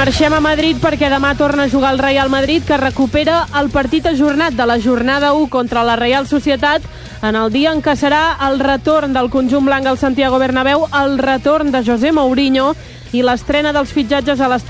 marxem a Madrid perquè demà torna a jugar el Real Madrid, que recupera el partit ajornat de la jornada 1 contra la Real Societat en el dia en què serà el retorn del conjunt blanc al Santiago Bernabéu, el retorn de José Mourinho i l'estrena dels fitxatges a l'estadi